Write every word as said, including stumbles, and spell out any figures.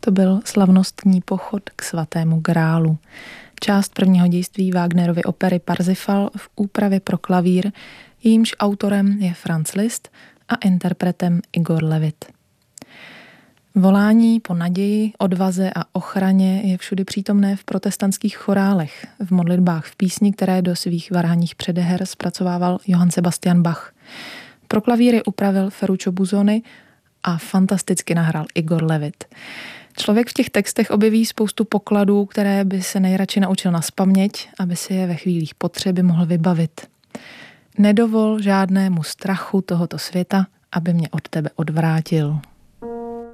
to byl slavnostní pochod k svatému grálu. Část prvního dějství Wagnerovy opery Parsifal v úpravě pro klavír, jejímž autorem je Franz Liszt a interpretem Igor Levit. Volání po naději, odvaze a ochraně je všudy přítomné v protestantských chorálech, v modlitbách v písni, které do svých varhanních předeher zpracovával Johann Sebastian Bach. Pro klavíry upravil Ferruccio Busoni a fantasticky nahrál Igor Levit. Člověk v těch textech objeví spoustu pokladů, které by se nejradši naučil nazpaměť, aby si je ve chvílích potřeby mohl vybavit. Nedovol žádnému strachu tohoto světa, aby mě od tebe odvrátil.